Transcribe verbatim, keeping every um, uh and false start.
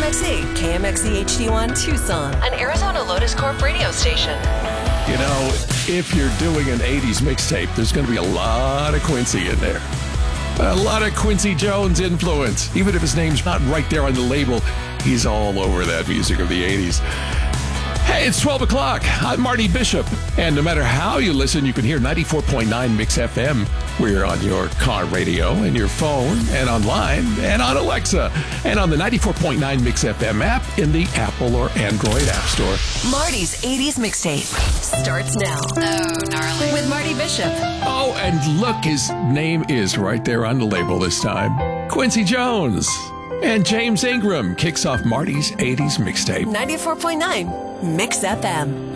X E, K M X E H D one Tucson, an Arizona Lotus Corp radio station. You know, if you're doing an eighties mixtape, there's going to be a lot of Quincy in there. A lot of Quincy Jones influence. Even if his name's not right there on the label, he's all over that music of the eighties. Hey, it's twelve o'clock. I'm Marty Bishop. And no matter how you listen, you can hear ninety-four point nine Mix F M. We're on your car radio and your phone and online and on Alexa and on the ninety-four point nine Mix F M app in the Apple or Android App Store. Marty's eighties mixtape starts now. Oh, gnarly. With Marty Bishop. Oh, and look, his name is right there on the label this time. Quincy Jones. And James Ingram kicks off Marty's eighties mixtape. ninety-four point nine Mix F M.